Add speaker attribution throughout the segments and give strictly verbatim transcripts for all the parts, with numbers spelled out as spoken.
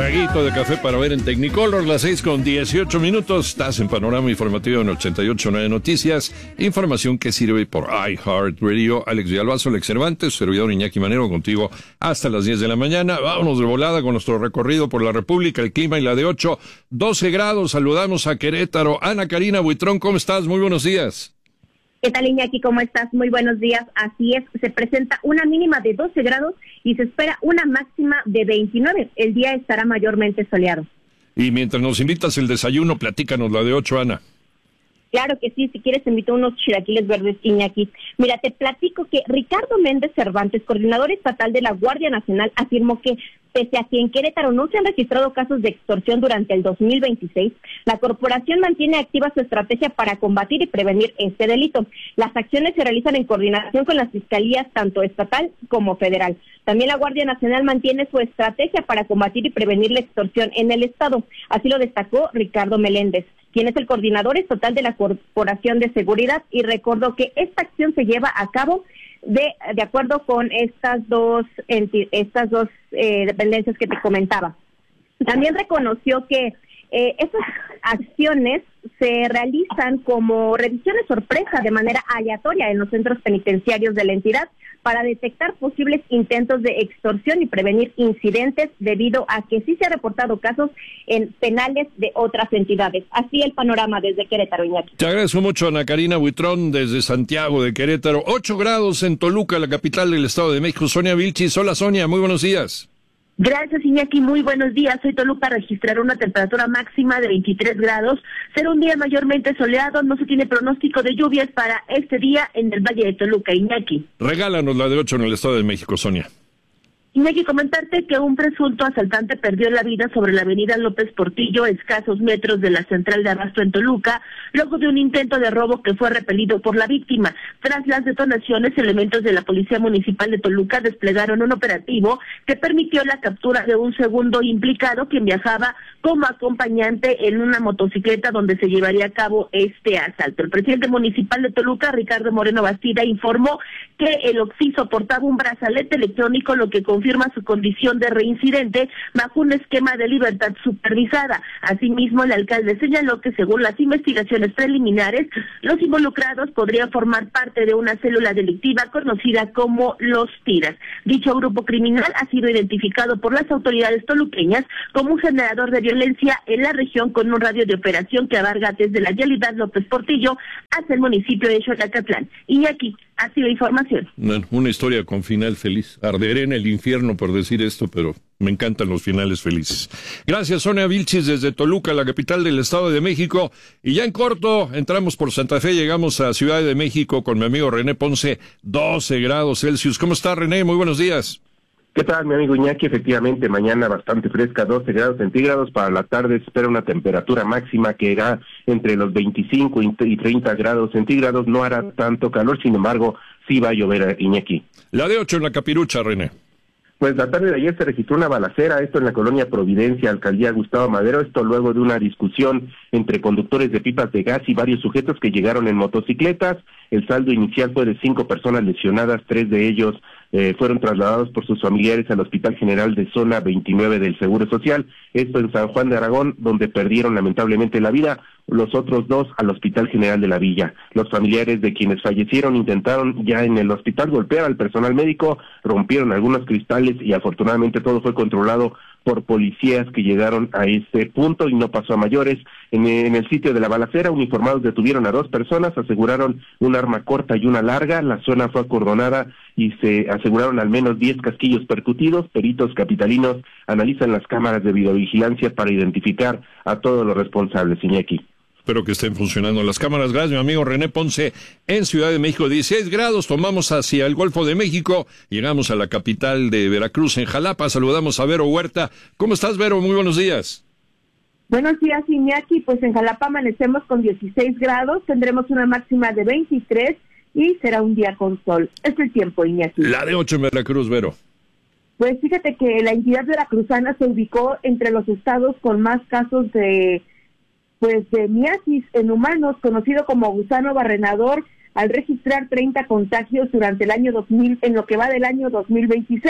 Speaker 1: traguito de café para ver en Technicolor, las seis con dieciocho minutos. Estás en Panorama Informativo en ochenta y ocho punto nueve Noticias. Información que sirve por iHeartRadio. Alex Villalbazo, Alex Cervantes, servidor Iñaki Manero, contigo hasta las diez de la mañana. Vámonos de volada con nuestro recorrido por la República, el clima y la de ocho, doce grados. Saludamos a Querétaro. Ana Karina Buitrón, ¿cómo estás? Muy buenos días.
Speaker 2: ¿Qué tal, Iñaki? ¿Cómo estás? Muy buenos días. Así es, se presenta una mínima de doce grados y se espera una máxima de veintinueve. El día estará mayormente soleado.
Speaker 1: Y mientras nos invitas el desayuno, platícanos la de ocho, Ana.
Speaker 2: Claro que sí, si quieres te invito unos chilaquiles verdes, Iñaki. Mira, te platico que Ricardo Méndez Cervantes, coordinador estatal de la Guardia Nacional, afirmó que pese a que en Querétaro no se han registrado casos de extorsión durante el dos mil veintiséis, la corporación mantiene activa su estrategia para combatir y prevenir este delito. Las acciones se realizan en coordinación con las fiscalías tanto estatal como federal. También la Guardia Nacional mantiene su estrategia para combatir y prevenir la extorsión en el estado. Así lo destacó Ricardo Meléndez, quien es el coordinador estatal de la Corporación de Seguridad, y recordó que esta acción se lleva a cabo de de acuerdo con estas dos enti- estas dos eh, dependencias que te comentaba. También reconoció que eh, estas acciones se realizan como revisiones sorpresa de manera aleatoria en los centros penitenciarios de la entidad para detectar posibles intentos de extorsión y prevenir incidentes, debido a que sí se han reportado casos en penales de otras entidades. Así el panorama desde Querétaro, Iñaki.
Speaker 1: Te agradezco mucho, Ana Karina Buitrón, desde Santiago de Querétaro. Ocho grados en Toluca, la capital del Estado de México. Sonia Vilchis. Hola, Sonia, muy buenos días.
Speaker 3: Gracias, Iñaki, muy buenos días. Hoy Toluca registrará una temperatura máxima de veintitrés grados. Será un día mayormente soleado, no se tiene pronóstico de lluvias para este día en el Valle de Toluca, Iñaki.
Speaker 1: Regálanos la de ocho en el Estado de México, Sonia.
Speaker 3: Iñaki, comentarte que un presunto asaltante perdió la vida sobre la avenida López Portillo, escasos metros de la central de abasto en Toluca, luego de un intento de robo que fue repelido por la víctima. Tras las detonaciones, elementos de la Policía Municipal de Toluca desplegaron un operativo que permitió la captura de un segundo implicado, quien viajaba como acompañante en una motocicleta donde se llevaría a cabo este asalto. El presidente municipal de Toluca, Ricardo Moreno Bastida, informó que el occiso portaba un brazalete electrónico, lo que confirma su condición de reincidente bajo un esquema de libertad supervisada. Asimismo, el alcalde señaló que según las investigaciones preliminares, los involucrados podrían formar parte de una célula delictiva conocida como Los Tiras. Dicho grupo criminal ha sido identificado por las autoridades toluqueñas como un generador de violencia en la región, con un radio de operación que abarca desde la vialidad López Portillo hasta el municipio de Xonacatlán. Y aquí ha sido información.
Speaker 1: Bueno, una historia con final feliz. Arderé en el infierno por decir esto, pero me encantan los finales felices. Gracias, Sonia Vilchis, desde Toluca, la capital del Estado de México. Y ya en corto, entramos por Santa Fe, llegamos a Ciudad de México con mi amigo René Ponce, doce grados Celsius. ¿Cómo está, René? Muy buenos días.
Speaker 4: ¿Qué tal, mi amigo Iñaki? Efectivamente, mañana bastante fresca, doce grados centígrados. Para la tarde se espera una temperatura máxima que irá entre los veinticinco y treinta grados centígrados. No hará tanto calor, sin embargo, sí va a llover, Iñaki.
Speaker 1: La de ocho en la Capirucha, René.
Speaker 4: Pues la tarde de ayer se registró una balacera, esto en la colonia Providencia, alcaldía Gustavo Madero, esto luego de una discusión entre conductores de pipas de gas y varios sujetos que llegaron en motocicletas. El saldo inicial fue de cinco personas lesionadas, tres de ellos eh, fueron trasladados por sus familiares al Hospital General de Zona veintinueve del Seguro Social, esto en San Juan de Aragón, donde perdieron lamentablemente la vida. Los otros dos al Hospital General de la Villa. Los familiares de quienes fallecieron intentaron ya en el hospital golpear al personal médico, rompieron algunos cristales y afortunadamente todo fue controlado por policías que llegaron a este punto y no pasó a mayores. En, en el sitio de la balacera, uniformados detuvieron a dos personas, aseguraron un arma corta y una larga. La zona fue acordonada y se aseguraron al menos diez casquillos percutidos. Peritos capitalinos analizan las cámaras de videovigilancia para identificar a todos los responsables, Iñaki.
Speaker 1: Espero que estén funcionando las cámaras. Gracias, mi amigo René Ponce, en Ciudad de México. dieciséis grados, tomamos hacia el Golfo de México, llegamos a la capital de Veracruz, en Jalapa. Saludamos a Vero Huerta. ¿Cómo estás, Vero? Muy buenos días.
Speaker 2: Buenos días, Iñaki. Pues en Jalapa amanecemos con dieciséis grados, tendremos una máxima de veintitrés y será un día con sol. Es el tiempo, Iñaki.
Speaker 1: La de ocho en Veracruz, Vero.
Speaker 2: Pues fíjate que la entidad veracruzana se ubicó entre los estados con más casos de pues de miasis en humanos, conocido como gusano barrenador, al registrar treinta contagios durante el año dos mil, en lo que va del año dos mil veintiséis.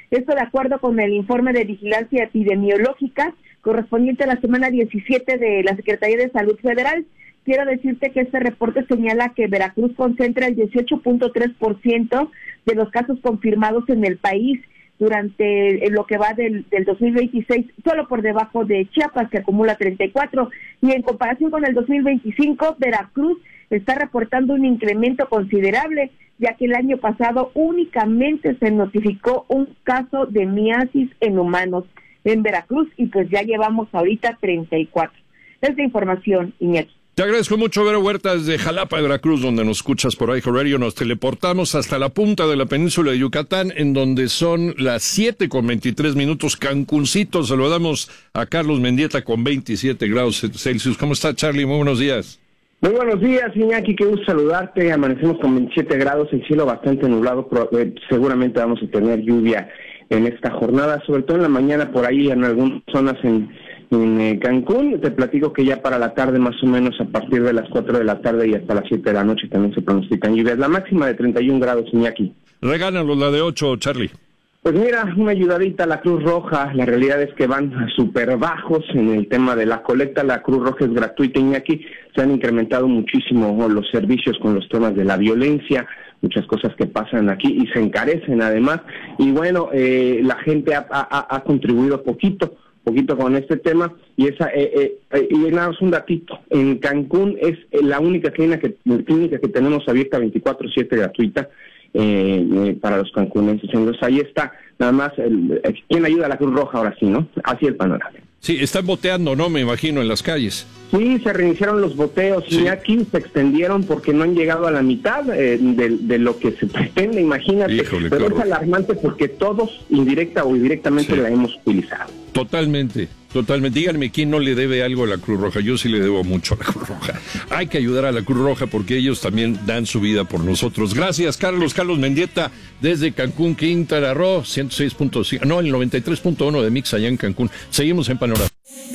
Speaker 3: Esto de acuerdo con el informe de vigilancia epidemiológica correspondiente a la semana diecisiete de la Secretaría de Salud Federal. Quiero decirte que este reporte señala que Veracruz concentra el dieciocho punto tres por ciento de los casos confirmados en el país durante lo que va del, del dos mil veintiséis, solo por debajo de Chiapas, que acumula treinta y cuatro, y en comparación con el dos mil veinticinco, Veracruz está reportando un incremento considerable, ya que el año pasado únicamente se notificó un caso de miasis en humanos en Veracruz, y pues ya llevamos ahorita treinta y cuatro. Esta información, Iñaki.
Speaker 1: Te agradezco mucho, Vero Huerta, desde Jalapa, Veracruz, donde nos escuchas por iHeart Radio. Nos teleportamos hasta la punta de la península de Yucatán, en donde son las siete con veintitrés minutos. Cancuncito, saludamos a Carlos Mendieta con veintisiete grados Celsius. ¿Cómo está, Charlie? Muy buenos días.
Speaker 4: Muy buenos días, Iñaki, qué gusto saludarte. Amanecemos con veintisiete grados, el cielo bastante nublado, pero eh, seguramente vamos a tener lluvia en esta jornada, sobre todo en la mañana por ahí en algunas zonas en En eh, Cancún. Te platico que ya para la tarde, más o menos a partir de las cuatro de la tarde y hasta las siete de la noche también se pronostican lluvias. La máxima de treinta y un grados, Iñaki.
Speaker 1: Regálanos la de ocho, Charlie.
Speaker 4: Pues mira, una ayudadita a la Cruz Roja. La realidad es que van súper bajos en el tema de la colecta. La Cruz Roja es gratuita, Iñaki. Se han incrementado muchísimo los servicios con los temas de la violencia, muchas cosas que pasan aquí y se encarecen además. Y bueno, eh, la gente ha, ha, ha contribuido poquito. poquito con este tema, y esa eh, eh, y nada más un datito. En Cancún es la única clínica que, clínica que tenemos abierta veinticuatro siete gratuita eh, eh, para los cancunenses. Entonces ahí está, nada más, el, el, ¿quién ayuda a la Cruz Roja ahora sí, no? Así el panorama.
Speaker 1: Sí, están boteando, ¿no? Me imagino, en las calles.
Speaker 4: Sí, se reiniciaron los boteos, sí. Y aquí se extendieron porque no han llegado a la mitad eh, de, de lo que se pretende, imagínate.
Speaker 1: Híjole,
Speaker 4: pero
Speaker 1: claro.
Speaker 4: Es alarmante porque todos, indirecta o indirectamente, sí, la hemos utilizado.
Speaker 1: Totalmente, totalmente. Díganme quién no le debe algo a la Cruz Roja. Yo sí le debo mucho a la Cruz Roja. Hay que ayudar a la Cruz Roja porque ellos también dan su vida por nosotros. Gracias, Carlos. Carlos Mendieta, desde Cancún, Quintana Roo, ciento seis punto cinco, no, el noventa y tres punto uno de Mix allá en Cancún. Seguimos en Panorama.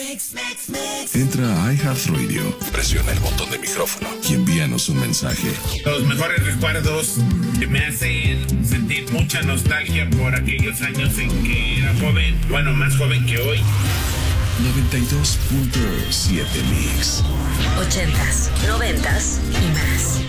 Speaker 5: Entra a iHeartRadio, presiona el botón de micrófono y envíanos un mensaje.
Speaker 6: Los mejores recuerdos que me hacen sentir mucha nostalgia por aquellos años en que era joven, bueno, más joven que hoy.
Speaker 5: noventa y dos punto siete Mix.
Speaker 7: Ochentas, noventas y más.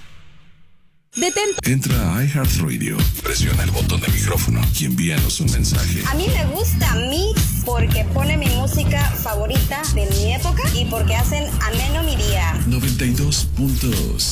Speaker 5: Detente. Entra a iHeartRadio, presiona el botón de micrófono y envíanos un mensaje.
Speaker 8: A mí me gusta Mix porque pone mi música favorita de mi época y porque hacen ameno mi día.
Speaker 5: noventa y dos punto siete